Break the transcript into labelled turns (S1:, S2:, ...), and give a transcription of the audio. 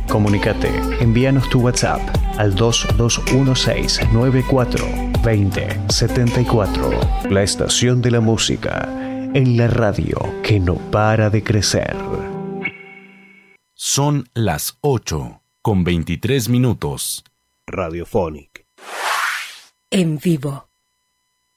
S1: Comunícate, envíanos tu WhatsApp al 2216942074. La estación de la música en la radio que no para de crecer.
S2: Son las 8:23. Radiophonic.
S3: En vivo.